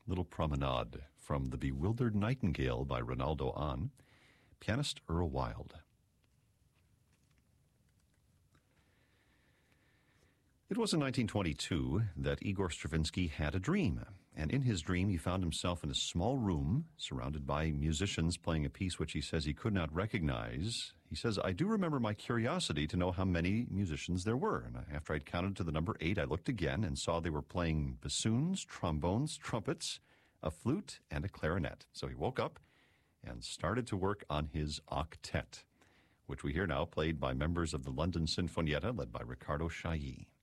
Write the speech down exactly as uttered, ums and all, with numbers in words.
Little Promenade from The Bewildered Nightingale by Ronaldo Ahn, pianist Earl Wild. It was in nineteen twenty-two that Igor Stravinsky had a dream, and in his dream he found himself in a small room surrounded by musicians playing a piece which he says he could not recognize. He says, I do remember my curiosity to know how many musicians there were, and after I'd counted to the number eight, I looked again and saw they were playing bassoons, trombones, trumpets, a flute, and a clarinet. So he woke up and started to work on his octet, which we hear now played by members of the London Sinfonietta led by Riccardo Chailly.